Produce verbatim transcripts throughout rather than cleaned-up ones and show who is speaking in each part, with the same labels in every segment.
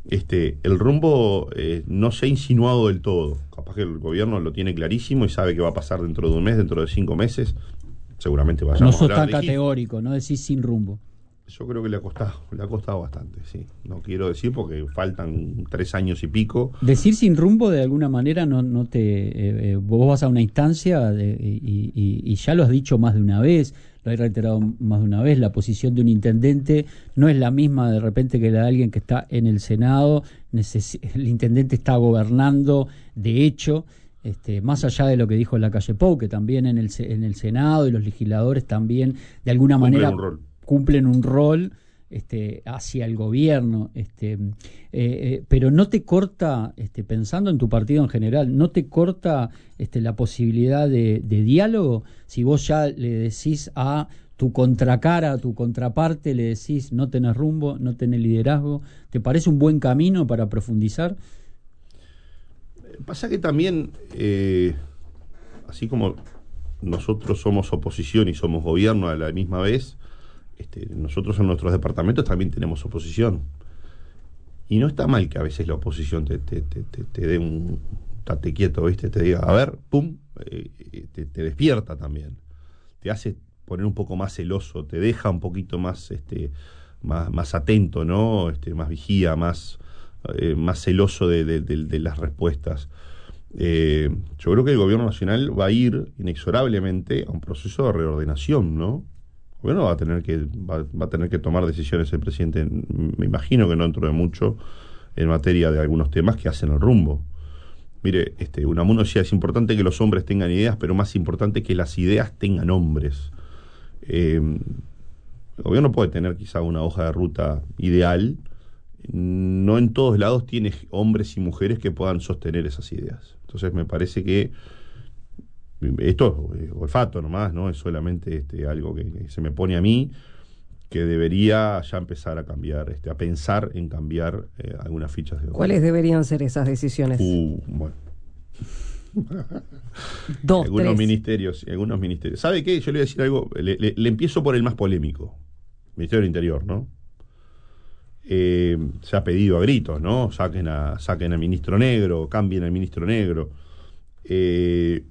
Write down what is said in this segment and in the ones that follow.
Speaker 1: este, el rumbo eh, no se ha insinuado del todo. Capaz que el gobierno lo tiene clarísimo y sabe que va a pasar dentro de un mes, dentro de cinco meses. Seguramente vayamos
Speaker 2: no sos
Speaker 1: a hablar
Speaker 2: tan
Speaker 1: de
Speaker 2: categórico, no decís sin rumbo.
Speaker 1: Yo creo que le ha costado, le ha costado bastante, sí. No quiero decir porque faltan tres años y pico.
Speaker 2: Decir sin rumbo de alguna manera no, no te, eh, eh, vos vas a una instancia de, y, y, y ya lo has dicho más de una vez, lo he reiterado más de una vez, la posición de un intendente no es la misma de repente que la de alguien que está en el Senado. Neces- el intendente está gobernando de hecho. Este, más allá de lo que dijo Lacalle Pou, que también en el, en el Senado y los legisladores también de alguna
Speaker 1: Cumplen
Speaker 2: manera
Speaker 1: un rol.
Speaker 2: cumplen un rol este, hacia el gobierno, este, eh, eh, pero no te corta, este, pensando en tu partido en general, no te corta este, la posibilidad de, de diálogo si vos ya le decís a tu contracara, a tu contraparte, le decís no tenés rumbo, no tenés liderazgo. ¿Te parece un buen camino para profundizar?
Speaker 1: Pasa que también, eh, así como nosotros somos oposición y somos gobierno a la misma vez, este, nosotros en nuestros departamentos también tenemos oposición. Y no está mal que a veces la oposición te, te, te, te, te dé un tate quieto, ¿viste? Te diga, a ver, pum, eh, te, te despierta también. Te hace poner un poco más celoso, te deja un poquito más, este, más, más atento, ¿no? Este, más vigía, más... Eh, más celoso de, de, de, de las respuestas. Eh, yo creo que el gobierno nacional va a ir inexorablemente a un proceso de reordenación, ¿no? El gobierno va a tener que va, va a tener que tomar decisiones el presidente, me imagino que no dentro de mucho, en materia de algunos temas que hacen el rumbo. Mire, este, Unamuno decía, es importante que los hombres tengan ideas, pero más importante que las ideas tengan hombres. Eh, el gobierno puede tener quizá una hoja de ruta ideal. No en todos lados tiene hombres y mujeres que puedan sostener esas ideas. Entonces me parece que esto es olfato nomás, ¿no? Es solamente este, algo que, que se me pone a mí, que debería ya empezar a cambiar, este, a pensar en cambiar eh, algunas fichas de gobierno.
Speaker 3: ¿Cuáles deberían ser esas decisiones?
Speaker 1: Uh, bueno.
Speaker 3: Dos,
Speaker 1: algunos
Speaker 3: tres.
Speaker 1: ministerios, algunos ministerios. ¿Sabe qué? Yo le voy a decir algo, le, le, le empiezo por el más polémico, Ministerio del Interior, ¿no? Eh, se ha pedido a gritos, ¿no? Saquen a, saquen al ministro negro, cambien al ministro negro. Eh,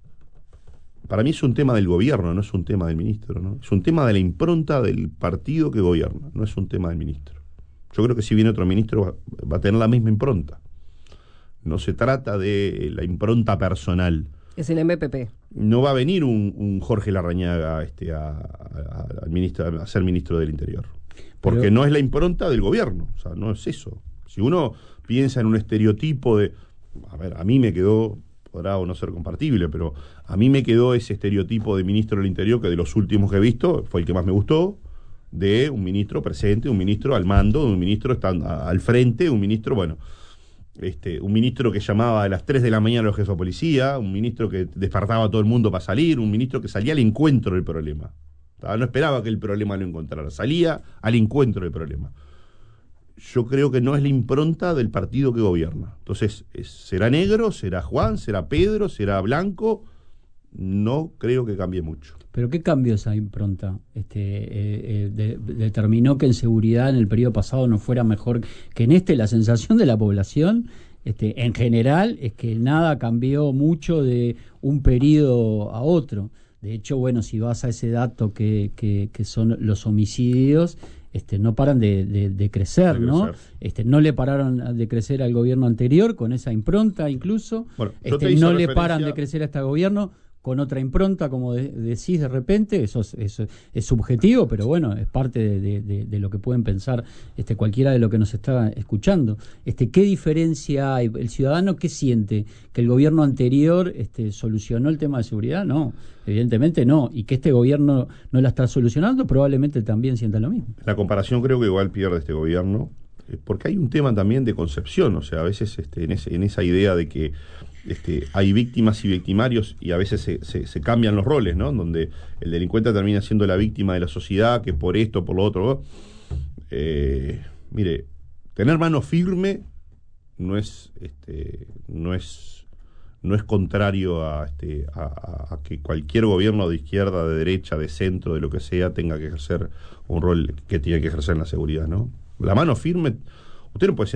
Speaker 1: para mí es un tema del gobierno, no es un tema del ministro, ¿no? Es un tema de la impronta del partido que gobierna, no es un tema del ministro. Yo creo que si viene otro ministro va, va a tener la misma impronta. No se trata de la impronta personal.
Speaker 3: Es el M P P.
Speaker 1: No va a venir un, un Jorge Larrañaga este, a, a, a, ministro, a ser ministro del Interior. Porque Pero... no es la impronta del gobierno, o sea, no es eso. Si uno piensa en un estereotipo de... A ver, a mí me quedó, podrá o no ser compartible, pero a mí me quedó ese estereotipo de ministro del Interior, que de los últimos que he visto fue el que más me gustó, de un ministro presente, un ministro al mando, un ministro estando al frente, un ministro, bueno... Este, un ministro que llamaba a las tres de la mañana a los jefes de policía, un ministro que despertaba a todo el mundo para salir, un ministro que salía al encuentro del problema. No esperaba que el problema lo encontrara, salía al encuentro del problema. Yo creo que no es la impronta del partido que gobierna. Entonces, ¿será negro? ¿Será Juan? ¿Será Pedro? ¿Será Blanco? No creo que cambie mucho.
Speaker 2: ¿Pero qué cambió esa impronta? Este, eh, eh, de, determinó que en seguridad en el periodo pasado no fuera mejor que en este. La sensación de la población, este, en general, es que nada cambió mucho de un periodo a otro. De hecho, bueno, si vas a ese dato que, que, que son los homicidios, este, no paran de, de, de crecer, de ¿no? Crecer. Este, no le pararon de crecer al gobierno anterior con esa impronta incluso. Bueno, este, no le paran de crecer a este gobierno con otra impronta, como de, decís de repente. Eso es, eso es subjetivo, pero bueno, es parte de, de, de, de lo que pueden pensar este, cualquiera de lo que nos está escuchando. Este, ¿qué diferencia hay? ¿El ciudadano qué siente? ¿Que el gobierno anterior este, solucionó el tema de seguridad? No, evidentemente no. Y que este gobierno no la está solucionando, probablemente también sienta lo mismo.
Speaker 1: La comparación creo que igual pierde este gobierno, porque hay un tema también de concepción. O sea, a veces este, en, ese, en esa idea de que Este, hay víctimas y victimarios y a veces se, se, se cambian los roles, ¿no? Donde el delincuente termina siendo la víctima de la sociedad, que por esto, por lo otro. Eh, mire, tener mano firme no es, este, no es, no es contrario a, este, a, a que cualquier gobierno de izquierda, de derecha, de centro, de lo que sea, tenga que ejercer un rol que tiene que ejercer en la seguridad, ¿no? La mano firme, usted no puede ser